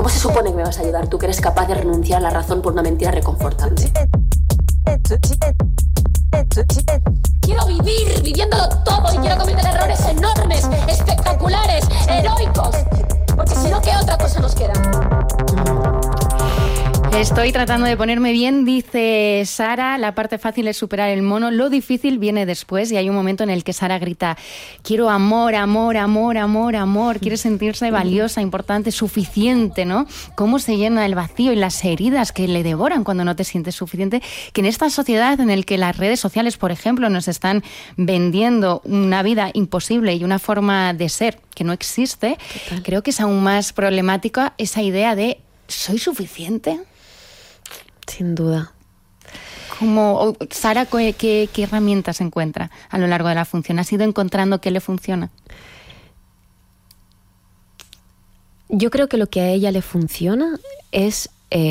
¿Cómo se supone que me vas a ayudar tú, que eres capaz de renunciar a la razón por una mentira reconfortante? Quiero vivir viviéndolo todo y quiero cometer errores enormes, espectaculares, heroicos. Porque si no, ¿qué otra cosa nos queda? Estoy tratando de ponerme bien, dice Sara. La parte fácil es superar el mono, lo difícil viene después. Y hay un momento en el que Sara grita: quiero amor, amor, amor, amor, amor. Quiere sentirse valiosa, importante, suficiente, ¿no? Cómo se llena el vacío y las heridas que le devoran cuando no te sientes suficiente. Que en esta sociedad en la que las redes sociales, por ejemplo, nos están vendiendo una vida imposible y una forma de ser que no existe, creo que es aún más problemática esa idea de ¿soy suficiente? Sin duda. Sara, ¿qué herramientas encuentra a lo largo de la función? ¿Has ido encontrando qué le funciona? Yo creo que lo que a ella le funciona es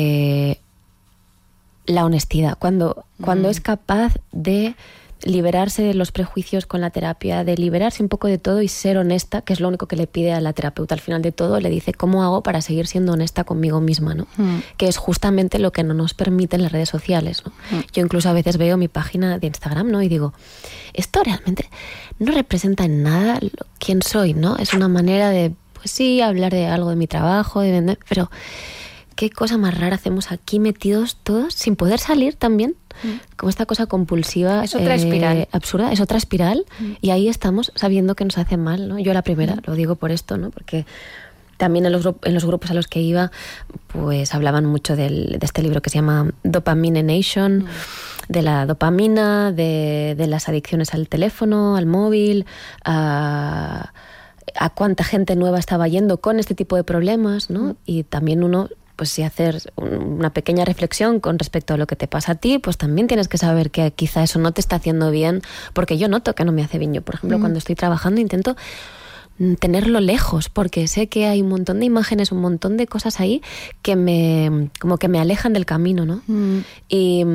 la honestidad. Cuando es capaz de liberarse de los prejuicios con la terapia, de liberarse un poco de todo y ser honesta, que es lo único que le pide a la terapeuta al final de todo. Le dice: ¿cómo hago para seguir siendo honesta conmigo misma, ¿no? Que es justamente lo que no nos permiten las redes sociales, ¿no? Yo incluso a veces veo mi página de Instagram, ¿no? Y digo, esto realmente no representa en nada quién soy, ¿no? Es una manera de, pues sí, hablar de algo de mi trabajo, de vender, pero qué cosa más rara hacemos aquí metidos todos sin poder salir también. Como esta cosa compulsiva, es otra espiral absurda, es otra espiral, y ahí estamos sabiendo que nos hace mal, ¿no? Yo la primera, lo digo por esto, ¿no? Porque también en los grupos a los que iba, pues hablaban mucho de este libro que se llama Dopamine Nation, de la dopamina, de las adicciones al teléfono, al móvil, a cuánta gente nueva estaba yendo con este tipo de problemas, ¿no? Y también uno, pues si hacer una pequeña reflexión con respecto a lo que te pasa a ti, pues también tienes que saber que quizá eso no te está haciendo bien, porque yo noto que no me hace bien. Yo, por ejemplo, cuando estoy trabajando intento tenerlo lejos, porque sé que hay un montón de imágenes, un montón de cosas ahí que me alejan del camino, ¿no? Y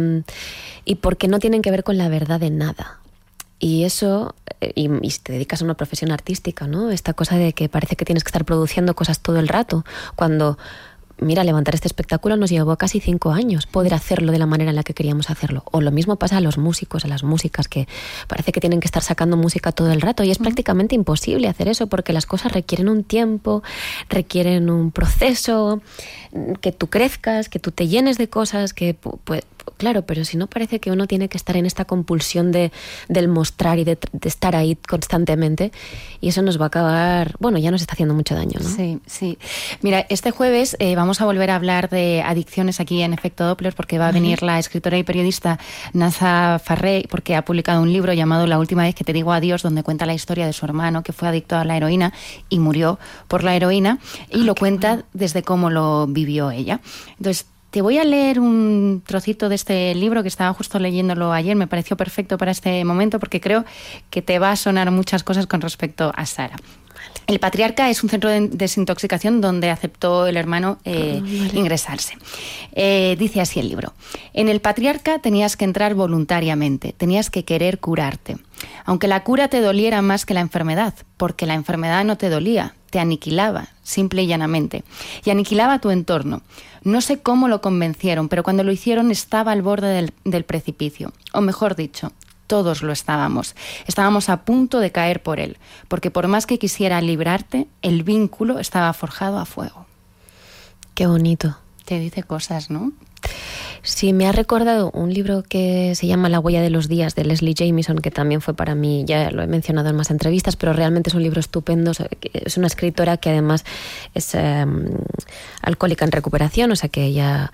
porque no tienen que ver con la verdad de nada. Y eso, y si te dedicas a una profesión artística, ¿no? Esta cosa de que parece que tienes que estar produciendo cosas todo el rato, cuando, mira, levantar este espectáculo nos llevó casi 5 años poder hacerlo de la manera en la que queríamos hacerlo. O lo mismo pasa a los músicos, a las músicas, que parece que tienen que estar sacando música todo el rato, y es prácticamente imposible hacer eso, porque las cosas requieren un tiempo, requieren un proceso, que tú crezcas, que tú te llenes de cosas, que pues claro, pero si no, parece que uno tiene que estar en esta compulsión del mostrar y de estar ahí constantemente, y eso nos va a acabar, bueno, ya nos está haciendo mucho daño, ¿no? Sí, sí. Mira, este jueves vamos a volver a hablar de adicciones aquí en Efecto Doppler, porque va a venir la escritora y periodista Naza Farré, porque ha publicado un libro llamado La última vez que te digo adiós, donde cuenta la historia de su hermano que fue adicto a la heroína y murió por la heroína, y lo cuenta desde cómo lo vivió ella. Entonces, te voy a leer un trocito de este libro que estaba justo leyéndolo ayer. Me pareció perfecto para este momento porque creo que te va a sonar muchas cosas con respecto a Sara. El Patriarca es un centro de desintoxicación donde aceptó el hermano ingresarse. Dice así el libro: en el Patriarca tenías que entrar voluntariamente, tenías que querer curarte. Aunque la cura te doliera más que la enfermedad, porque la enfermedad no te dolía, te aniquilaba, simple y llanamente. Y aniquilaba tu entorno. No sé cómo lo convencieron, pero cuando lo hicieron estaba al borde del precipicio. O mejor dicho, todos lo estábamos. Estábamos a punto de caer por él, porque por más que quisiera librarte, el vínculo estaba forjado a fuego. Qué bonito. Te dice cosas, ¿no? Sí, me ha recordado un libro que se llama La huella de los días, de Leslie Jamison, que también fue para mí, ya lo he mencionado en más entrevistas, pero realmente es un libro estupendo. Es una escritora que además es alcohólica en recuperación, o sea que ella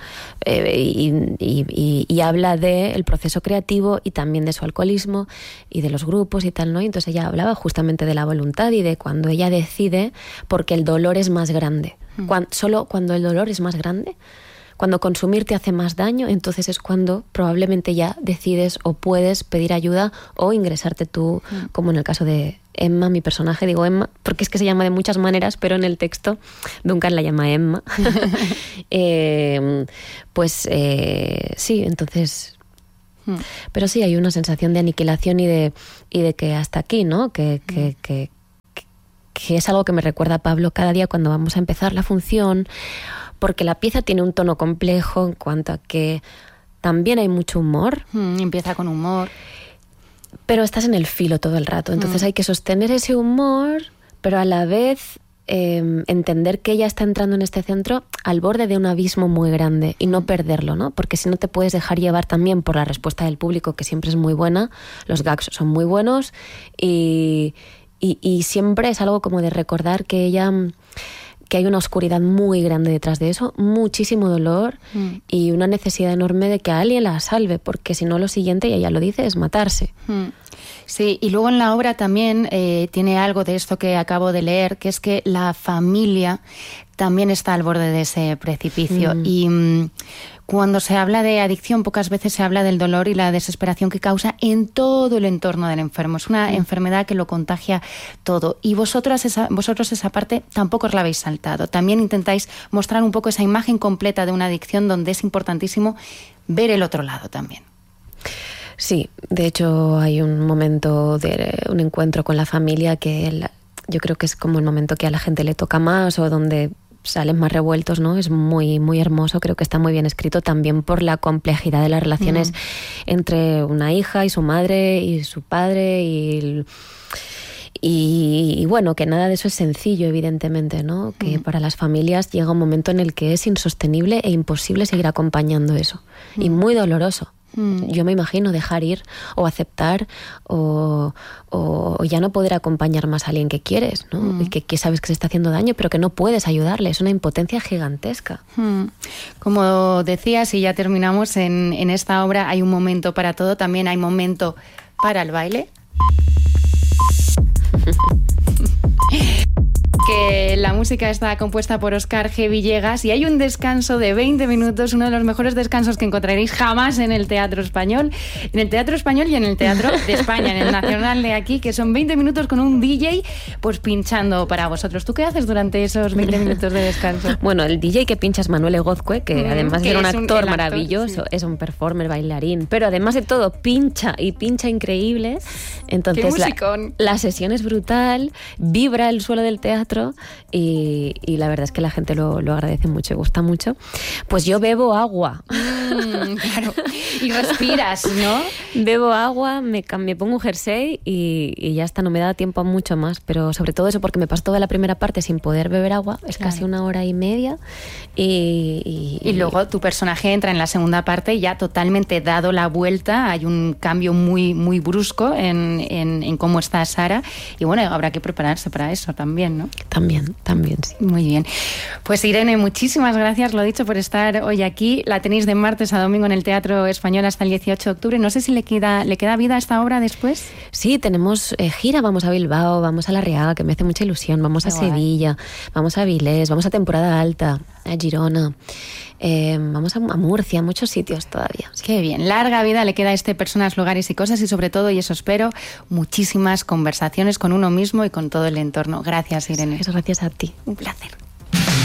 y habla del proceso creativo y también de su alcoholismo y de los grupos y tal, ¿no? Y entonces ella hablaba justamente de la voluntad y de cuando ella decide, porque el dolor es más grande. Solo cuando el dolor es más grande, cuando consumir te hace más daño, entonces es cuando probablemente ya decides o puedes pedir ayuda o ingresarte tú, como en el caso de Emma, mi personaje, digo Emma, porque es que se llama de muchas maneras, pero en el texto Duncan la llama Emma. Sí, entonces... Pero sí, hay una sensación de aniquilación y de que hasta aquí, ¿no? Que es algo que me recuerda a Pablo cada día cuando vamos a empezar la función, porque la pieza tiene un tono complejo en cuanto a que también hay mucho humor. Empieza con humor. Pero estás en el filo todo el rato, entonces hay que sostener ese humor, pero a la vez entender que ella está entrando en este centro al borde de un abismo muy grande y no perderlo, ¿no? Porque si no te puedes dejar llevar también por la respuesta del público, que siempre es muy buena, los gags son muy buenos y siempre es algo como de recordar que hay una oscuridad muy grande detrás de eso, muchísimo dolor y una necesidad enorme de que alguien la salve, porque si no lo siguiente, y ella lo dice, es matarse. Sí, y luego en la obra también tiene algo de esto que acabo de leer, que es que la familia también está al borde de ese precipicio. Y cuando se habla de adicción, pocas veces se habla del dolor y la desesperación que causa en todo el entorno del enfermo. Es una enfermedad que lo contagia todo. Y vosotros esa parte tampoco os la habéis saltado. También intentáis mostrar un poco esa imagen completa de una adicción, donde es importantísimo ver el otro lado también. Sí, de hecho hay un momento de un encuentro con la familia que yo creo que es como el momento que a la gente le toca más o donde salen más revueltos, ¿no? Es muy, muy hermoso, creo que está muy bien escrito también por la complejidad de las relaciones entre una hija y su madre y su padre y bueno, que nada de eso es sencillo, evidentemente, ¿no? Que para las familias llega un momento en el que es insostenible e imposible seguir acompañando eso y muy doloroso. Yo me imagino dejar ir o aceptar o ya no poder acompañar más a alguien que quieres, ¿no? Y que sabes que se está haciendo daño, pero que no puedes ayudarle. Es una impotencia gigantesca. Como decías, y ya terminamos, en esta obra hay un momento para todo. También hay momento para el baile. Que la música está compuesta por Óscar G. Villegas y hay un descanso de 20 minutos, uno de los mejores descansos que encontraréis jamás en el Teatro Español. En el Teatro Español y en el Teatro de España, en el Nacional de aquí, que son 20 minutos con un DJ pues pinchando para vosotros. ¿Tú qué haces durante esos 20 minutos de descanso? Bueno, el DJ que pincha es Manuel Egozcue, que además de ser un actor maravilloso, sí. Es un performer, bailarín, pero además de todo pincha y pincha increíble. Entonces la sesión es brutal, vibra el suelo del teatro y la verdad es que la gente lo agradece mucho, le gusta mucho. Pues yo bebo agua. Claro. Y respiras, ¿no? Bebo agua, me pongo un jersey y ya está, no me da tiempo a mucho más, pero sobre todo eso porque me paso toda la primera parte sin poder beber agua, es casi 1 hora y media y luego tu personaje entra en la segunda parte ya totalmente dado la vuelta, hay un cambio muy, muy brusco en cómo está Sara y bueno, habrá que prepararse para eso también, ¿no? También, sí. Muy bien. Pues Irene, muchísimas gracias, lo dicho, por estar hoy aquí. La tenéis de martes a domingo en el Teatro Español hasta el 18 de octubre. No sé si le queda vida a esta obra después. Sí, tenemos gira, vamos a Bilbao, vamos a La Riaga, que me hace mucha ilusión, vamos a Sevilla, vamos a Avilés, vamos a Temporada Alta, a Girona, vamos a Murcia, muchos sitios todavía. Sí. Qué bien, larga vida le queda a este Personas, Lugares y Cosas y sobre todo, y eso espero, muchísimas conversaciones con uno mismo y con todo el entorno. Gracias, Irene. Gracias a ti. Un placer.